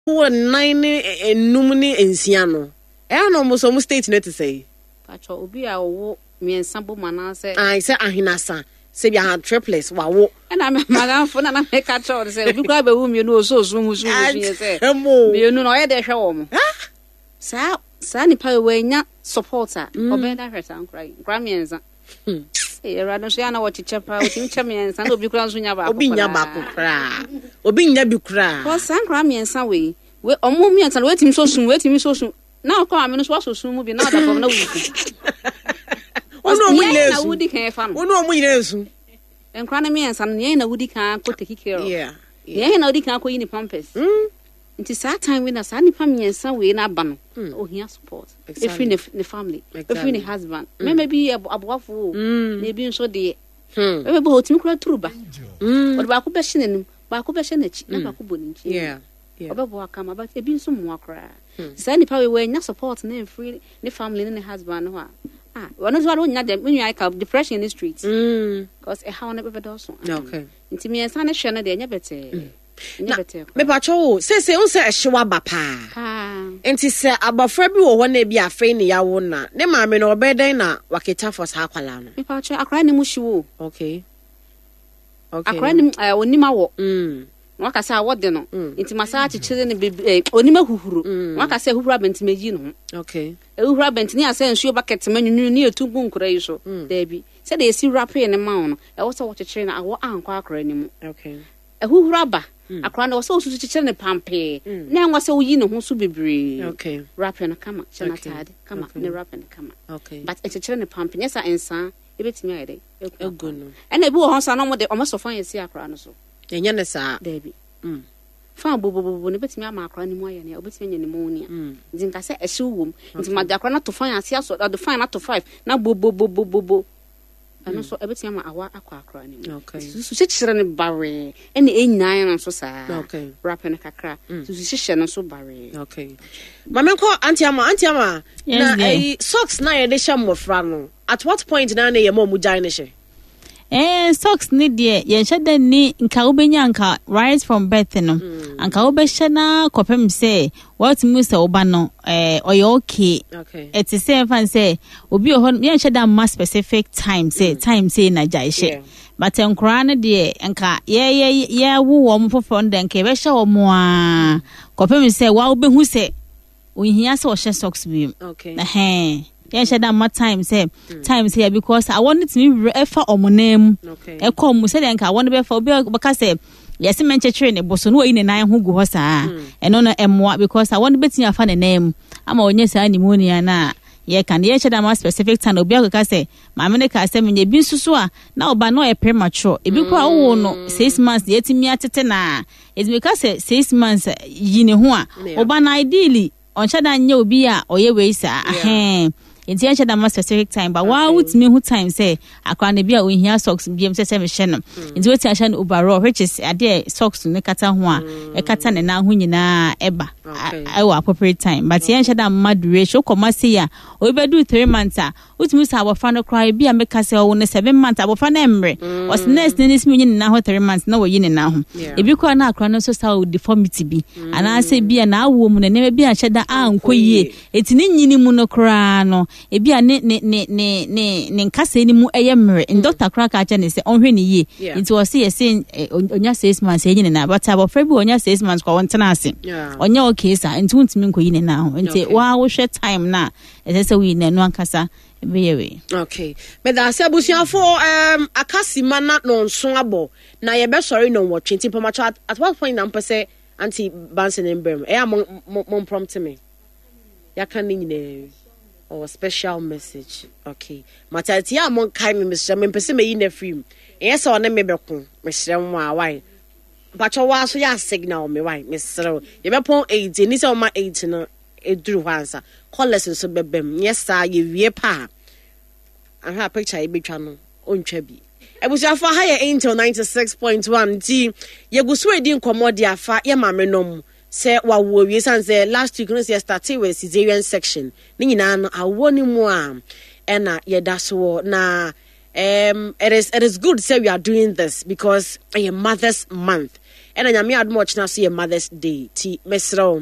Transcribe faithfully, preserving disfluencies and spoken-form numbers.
nine enumni ensiano. E no mo so mo state no to say. Pacho obi a wo me ensambo mana say. I say ahinasa. Say be a triplets wa wo. And I'm madam for na make a cho say obi kwa be wo me no so so so say. Me no no e de hwe wo mo. Ah. Sa sa ni pa we nya supporter. Obe da hweta nkrai. Nkra me ensa. Eh rado so ya na wo chichepa o tim che me ensa na obi kura so nya ba ko. Obi nya ba ko kra. Obi nya bi kra. Ko sa nkra me ensa we. We omo me ensa we tim so sun we tim so sun. Na ko am no so so sun mu bi na da for na wu. Ono mu yesu. Na wudi kan fa no. Ono mu yesu. Enkra na me ensa no ye na wudi kan ko take care of. Yeah. Ye na wudi kan ko yini pampers. Mm. Nti sa time we na sa ni pam yensa we na ba no. O hia support. If in the family, if in the husband. Maybe be aboafo. Na bi nso de. Hmm. Maybe bo otimi kura turuba. Mm. O ba ko be hye nanim, ba ko be hye nachi, na ba ko bo nchi. Yeah. Yeah. Oba bo akama ba e bi nso mo akra. Sa ni pa we we nya support na free the family and the husband ho a. Ah, one is what we nya dem when you like depression in the streets. Mm. Because e how na be do so. Okay. Nti me yensa na hwe no de nya bete. Na me pa cho say say unse ehyewa ba pa pa enti se abofra bi wo ho na bi afei ne yawo na ne maame no obeden na waketa for sa kwala no me pa cho akra ne mu hyiwo. Okay. Okay. Akra ne onima wo mm waka say awode no enti masa achichire ne onima huhuru waka say huhuru abenti meji no. Okay. E huhuru abenti ne asa nsuo bucket manunu ne etumbu nkura yi so da bi say dey si rap ne ma no e wo say wo chichire na awo ankwa akra ne mu. Okay. E huhuru aba akra na wo say osusu chichire ne pampe na enwa say wo yi ne ho so bebre. Okay. Rap na kama chana tade kama ne rap na kama. Okay. But e chichire ne pampe ne sa ensa e betimi ayede egu no ena bi wo ho sa no mo de o so fan yesi akra no so enya ne sa da bi mm fan bobobobo ne betimi ama akra ni mu aye ne o betimi nya pneumonia nzinka se ehye wom nti ma de akra na to fan ase aso the fan na to five na bobobobobo ano so e betimi ama awa akwa akra ni mu. Okay. Su chichire ne bare ena enyan no so sa. Okay. Rap na kakra su chichire no so bare. Okay. Mama ko auntie ama auntie ama na eh socks na ye de hye mmofra no at what point na na ye mo mu jai ne hye. Eh socks ni de ye hye da ni nka obenya nka right from birth no anka obehye na kopem say what mu say oba no eh oye okay. Okay. It is say fan say obi o ye hye da ma specific time say time say na jai hye but enkra ne de nka ye ye ye wo wo mfofo ndo nka be hye wo mo a kopem say wa obehu say ohia say o hye socks bi. Okay. Eh yeah, she that my time say time say because I wanted to me efa omonam. Okay. E come say den ka want be for be because say yes men chechire ne boso no yi ne nan ho gu ho saa. E no no emwa because I want be tin afa ne name. Ama onye saa pneumonia na ye kan ye she that my specific time obi akaka say ma me ne ka say me bi susu a na oba no e premature. E bi kwa wo no six months ye timi atete na. It because say six months yi ne ho a oba na ideally on chada nye obi a oye we saa. Ahem. Inti ya chada ma specific time but wa with me who time say akwa ne bia ohia socks biem say say me hye no inti we ti ahye no overall which is ade socks ne kata ho a e kata ne na ho nyina eba I will appropriate time but ya chada ma duration koma say ya o be do three months a utimi sa abofa no cry bia me ka say o ne seven months abofa na emre was next ne nismi nyina na ho three months na wo yi ne na ho e bi kwa na akwa no so sa deformity bi ana say bia na awo mu ne ne bia chada anko yie etini nyini mu no kra no ebia ne ne ne ne ne ne nkasa ni mu eye mre in doctor crack acha ne se onhwe ne ye nti wo se ye se onya six months enyi ne na but abofra bi onya six months kwa wonta na ase onya okay sa nti untimi nkoyi ne na ho nti wa wo hwe time na ese se wi ne no ankasa be ye we. Okay. But da se abusuafo um akasima na no nso abo na ye be sorry no wo twenty pamacha at what point na mpese anti Bansen embem e am mom prompt me ya kan ni nyine or special message. Okay. Matati ya mon kai me mesra me pese me yi na free. Yes o na me beko. Mesra mo a why. Bacho wa so ya signal me why mesra. Ye be pon eight ni se o ma eight no eduru hwansa. Call lesson so bebem. Yes sir ye wie pa. Aha picture e betwa no ontwa bi. Ebusuafo ha ye until ninety-six point one ti ye gusu edi nkomo dia fa ye mame nom. Say wa wo wi san say last week no say started with cesarean section ni nyina no awo ni mu a ena ye da so na um it is it is good say we are doing this because a mother's month ɛna nyame adom ɔkyena so yɛ Mother's Day ti mesrɛ